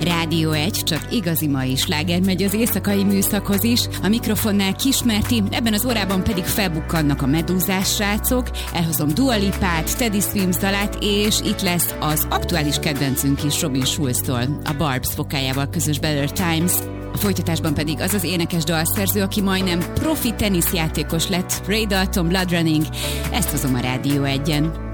Rádió 1, csak igazi mai sláger megy az éjszakai műszakhoz is. A mikrofonnál Kismerti, ebben az órában pedig felbukkannak a Medúzás srácok. Elhozom Dua Lipát, Teddy Swims dalát, és itt lesz az aktuális kedvencünk is Robin Schulztól, a Barbs fokájával közös Better Times. A folytatásban pedig az az énekes dalszerző, aki majdnem profi teniszjátékos lett, Ray Dalton, Blood Running. Ezt hozom a Rádió 1-en.